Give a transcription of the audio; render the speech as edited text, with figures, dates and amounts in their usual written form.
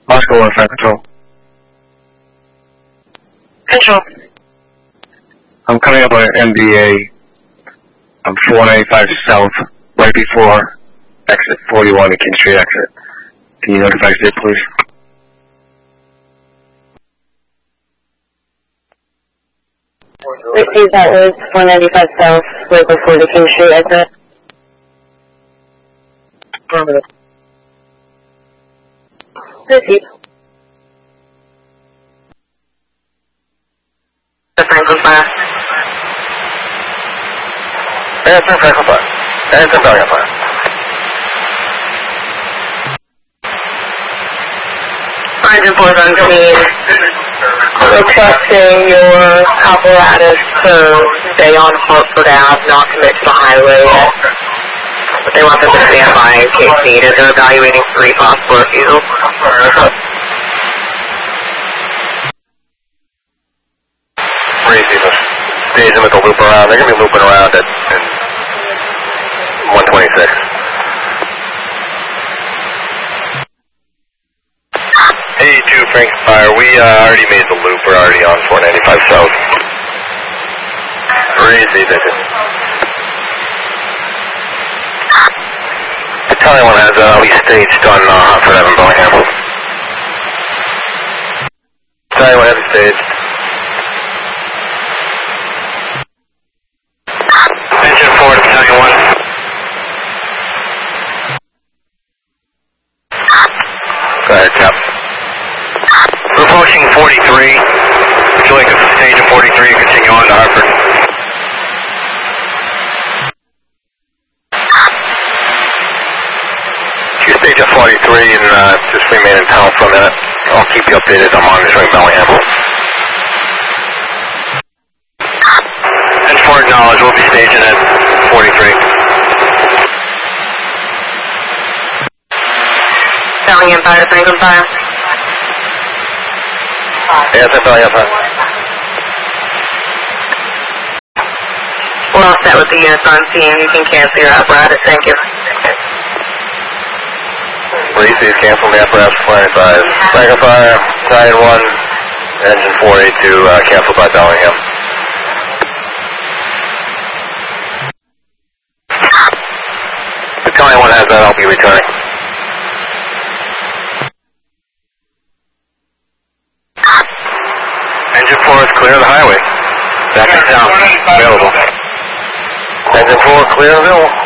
Oscar 1, Fire Control. Control. I'm coming up on an MBA. I'm 495 South, right before exit 41 and King Street exit. Can you notify Sid, please? Receive that was 495 South, right before the King Street exit. Affirmative. Receive. The Franklin Fire. Anderson, Franklin Fire. Anderson, Valiant Fire. Engine 4 is on scene. Requesting your apparatus to stay on Hartford Ave, not commit to the highway yet. But they want them to stand by in case needed. They're evaluating 3 possible refusals. Receiver. Stage them at the loop around. They're going to be looping around at 126. Hey, 2 Frank Fire. We already made the loop. We're already on 495 South. Receiver. Tell anyone has at least staged on Hartford Ave in Bellingham. Tell anyone has staged. Engine 4 to Battalion 1. Go ahead, Cap. We're approaching 43. Would you like us to stage at 43 and continue on to Hartford? You stage at 43 and just remain in town for a minute. I'll keep you updated. I'm monitoring Bellingham. And for acknowledge, we'll be staging at 43. Bellingham Fire to Franklin Fire. Yes, Bellingham Fire. We're all set with the units on scene. You can cancel your apparatus. Thank you. Receive, cancel the apparatus, flying 5. Franklin Fire, Battalion 1, engine 482, canceled by Bellingham. Tell anyone has that, I'll be returning. Engine 4 is clear of the highway. Back in town. Available. Engine 4 clear and available.